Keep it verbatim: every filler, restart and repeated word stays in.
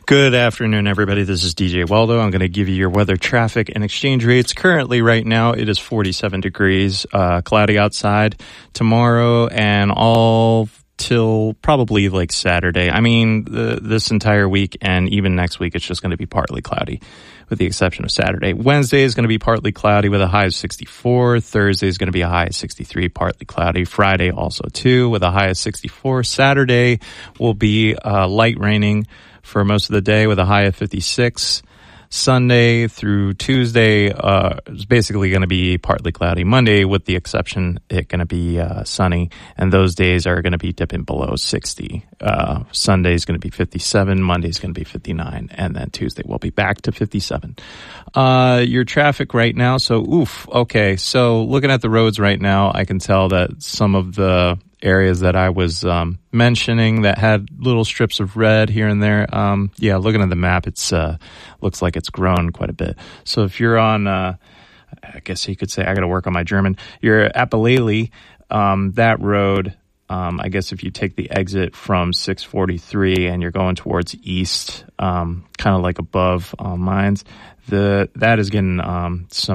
Good afternoon, everybody. This is D J Waldo. I'm going to give you your weather, traffic, and exchange rates. Currently, right now, it is forty-seven degrees, uh, cloudy outside. Tomorrow and all till probably like Saturday. I mean, the, this entire week and even next week, it's just going to be partly cloudy, with the exception of Saturday. Wednesday is going to be partly cloudy with a high of sixty-four. Thursday is going to be a high of sixty-three, partly cloudy. Friday also, too, with a high of sixty-four. Saturday will be uh, light raining for most of the day with a high of fifty-six. Sunday through Tuesday uh, is basically going to be partly cloudy. Monday, with the exception, it's going to be uh, sunny, and those days are going to be dipping below sixty. Uh, Sunday is going to be fifty-seven, Monday is going to be fifty-nine, and then Tuesday will be back to fifty-seven. Uh, your traffic right now, so oof, okay, so looking at the roads right now, I can tell that some of the areas that I was um, mentioning that had little strips of red here and there. Um, yeah, looking at the map, it's uh, looks like it's grown quite a bit. So if you're on, uh, I guess you could say, I got to work on my German. You're at Appalachia, um, that road. Um, I guess if you take the exit from six forty-three and you're going towards east, um, kind of like above uh, Mines, the that is getting um, some